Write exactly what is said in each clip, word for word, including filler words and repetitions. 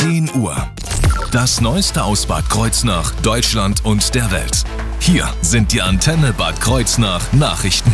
zehn Uhr. Das Neueste aus Bad Kreuznach, Deutschland und der Welt. Hier sind die Antenne Bad Kreuznach Nachrichten.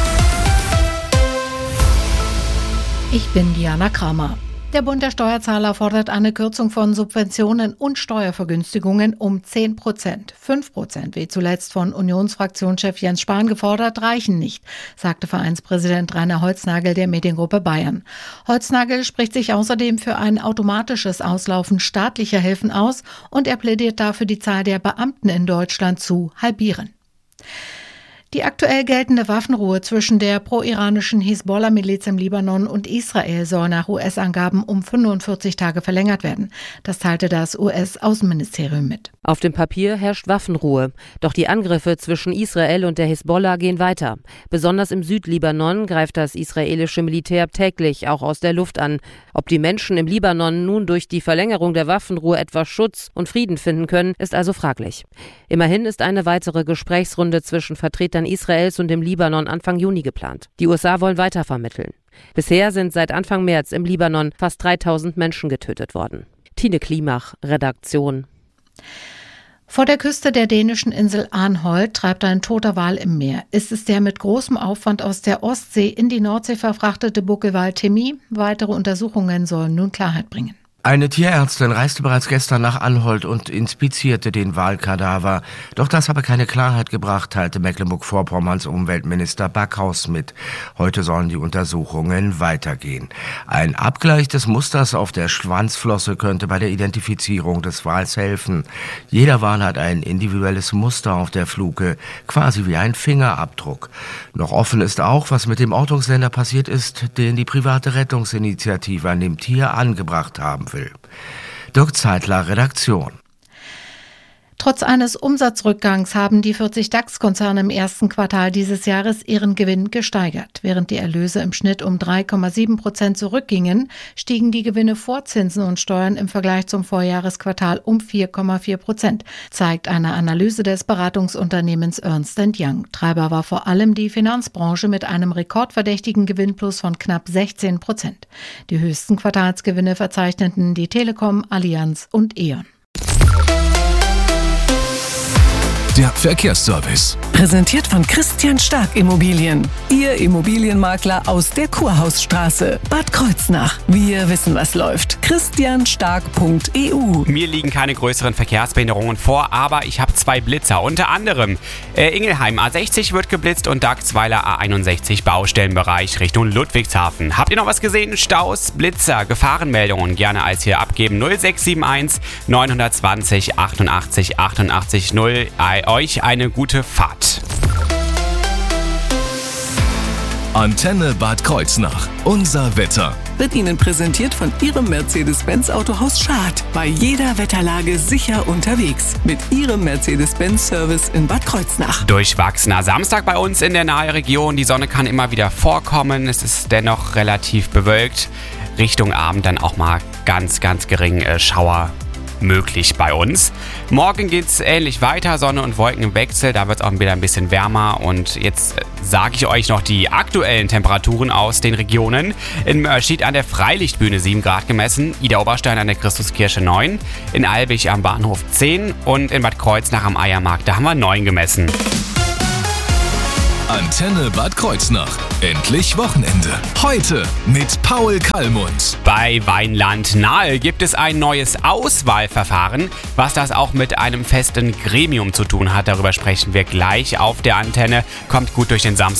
Ich bin Diana Kramer. Der Bund der Steuerzahler fordert eine Kürzung von Subventionen und Steuervergünstigungen um zehn Prozent. fünf Prozent, wie zuletzt von Unionsfraktionschef Jens Spahn gefordert, reichen nicht, sagte Vereinspräsident Rainer Holznagel der Mediengruppe Bayern. Holznagel spricht sich außerdem für ein automatisches Auslaufen staatlicher Hilfen aus und er plädiert dafür, die Zahl der Beamten in Deutschland zu halbieren. Die aktuell geltende Waffenruhe zwischen der pro-iranischen Hisbollah-Miliz im Libanon und Israel soll nach U S-Angaben um fünfundvierzig Tage verlängert werden. Das teilte das U S-Außenministerium mit. Auf dem Papier herrscht Waffenruhe. Doch die Angriffe zwischen Israel und der Hisbollah gehen weiter. Besonders im Südlibanon greift das israelische Militär täglich auch aus der Luft an. Ob die Menschen im Libanon nun durch die Verlängerung der Waffenruhe etwas Schutz und Frieden finden können, ist also fraglich. Immerhin ist eine weitere Gesprächsrunde zwischen Vertretern Israels und dem Libanon Anfang Juni geplant. Die U S A wollen weiter vermitteln. Bisher sind seit Anfang März im Libanon fast dreitausend Menschen getötet worden. Tine Klimach, Redaktion. Vor der Küste der dänischen Insel Arnholt treibt ein toter Wal im Meer. Ist es der mit großem Aufwand aus der Ostsee in die Nordsee verfrachtete Buckelwal Timmy? Weitere Untersuchungen sollen nun Klarheit bringen. Eine Tierärztin reiste bereits gestern nach Arnholt und inspizierte den Walkadaver. Doch das habe keine Klarheit gebracht, teilte Mecklenburg-Vorpommerns Umweltminister Backhaus mit. Heute sollen die Untersuchungen weitergehen. Ein Abgleich des Musters auf der Schwanzflosse könnte bei der Identifizierung des Wals helfen. Jeder Wal hat ein individuelles Muster auf der Fluke, quasi wie ein Fingerabdruck. Noch offen ist auch, was mit dem Ortungssender passiert ist, den die private Rettungsinitiative an dem Tier angebracht haben will. Dirk Zeitler, Redaktion. Trotz eines Umsatzrückgangs haben die vierzig DAX-Konzerne im ersten Quartal dieses Jahres ihren Gewinn gesteigert. Während die Erlöse im Schnitt um drei Komma sieben Prozent zurückgingen, stiegen die Gewinne vor Zinsen und Steuern im Vergleich zum Vorjahresquartal um vier Komma vier Prozent, zeigt eine Analyse des Beratungsunternehmens Ernst and Young. Treiber war vor allem die Finanzbranche mit einem rekordverdächtigen Gewinnplus von knapp sechzehn Prozent. Die höchsten Quartalsgewinne verzeichneten die Telekom, Allianz und E.ON. Der Verkehrsservice. Präsentiert von Christian Stark Immobilien. Ihr Immobilienmakler aus der Kurhausstraße. Bad Kreuznach. Wir wissen, was läuft. christian stark punkt e u. Mir liegen keine größeren Verkehrsbehinderungen vor, aber ich habe zwei Blitzer. Unter anderem äh, Ingelheim A sechzig wird geblitzt und Dagzweiler A einundsechzig Baustellenbereich Richtung Ludwigshafen. Habt ihr noch was gesehen? Staus, Blitzer, Gefahrenmeldungen gerne als hier abgeben. null sechs sieben eins neun zwei null achtundachtzig achtundachtzig null. Euch eine gute Fahrt. Antenne Bad Kreuznach. Unser Wetter. Wird Ihnen präsentiert von Ihrem Mercedes-Benz Autohaus Schad. Bei jeder Wetterlage sicher unterwegs. Mit Ihrem Mercedes-Benz-Service in Bad Kreuznach. Durchwachsener Samstag bei uns in der nahen Region. Die Sonne kann immer wieder vorkommen. Es ist dennoch relativ bewölkt. Richtung Abend dann auch mal ganz, ganz gering äh, Schauer möglich bei uns. Morgen geht es ähnlich weiter, Sonne und Wolken im Wechsel, da wird es auch wieder ein bisschen wärmer und jetzt sage ich euch noch die aktuellen Temperaturen aus den Regionen. In Mörschid an der Freilichtbühne sieben Grad gemessen, Ida Oberstein an der Christuskirche neun, in Albig am Bahnhof zehn und in Bad Kreuznach am Eiermarkt, da haben wir neun gemessen. Antenne Bad Kreuznach. Endlich Wochenende. Heute mit Paul Kallmund. Bei Weinland Nahe gibt es ein neues Auswahlverfahren. Was das auch mit einem festen Gremium zu tun hat, darüber sprechen wir gleich auf der Antenne. Kommt gut durch den Samstag.